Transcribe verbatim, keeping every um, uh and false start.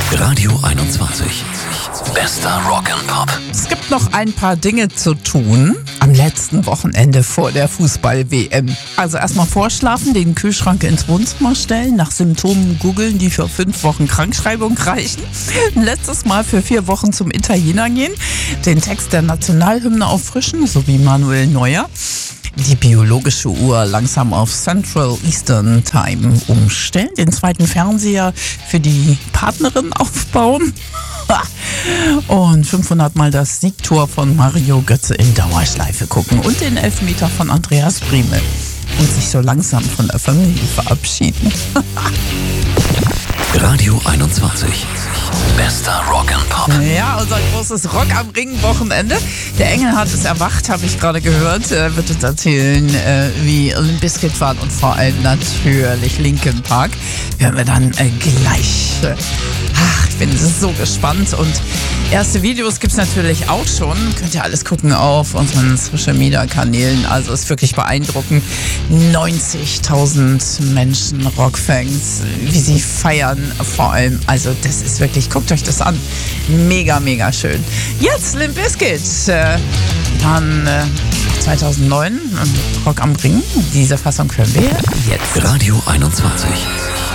Radio einundzwanzig. Bester Rock and Pop. Es gibt noch ein paar Dinge zu tun am letzten Wochenende vor der Fußball-W M. Also erstmal vorschlafen, den Kühlschrank ins Wohnzimmer stellen, nach Symptomen googeln, die für fünf Wochen Krankschreibung reichen. Letztes Mal für vier Wochen zum Italiener gehen, den Text der Nationalhymne auffrischen, so wie Manuel Neuer. Die biologische Uhr langsam auf Central Eastern Time umstellen, den zweiten Fernseher für die Partnerin aufbauen und fünfhundert Mal das Siegtor von Mario Götze in Dauerschleife gucken und den Elfmeter von Andreas Brehme und sich so langsam von der Familie verabschieden. Radio einundzwanzig. Bester Rock and Pop. Ja, unser großes Rock am Ring-Wochenende. Der Engelhardt ist erwacht, habe ich gerade gehört. Er wird uns erzählen, äh, wie Limp Bizkit waren und vor allem natürlich Linkin Park. Hören wir dann äh, gleich. Ach, ich bin so gespannt. Und erste Videos gibt es natürlich auch schon. Könnt ihr alles gucken auf unseren Social-Media-Kanälen. Also ist wirklich beeindruckend. neunzigtausend Menschen, Rockfans, wie sie feiern vor allem. Also das ist wirklich, guckt euch das an. Mega, mega schön. Jetzt Limp Bizkit. Äh, dann äh, zweitausendneun Rock am Ring. Diese Fassung hören wir jetzt. Radio einundzwanzig.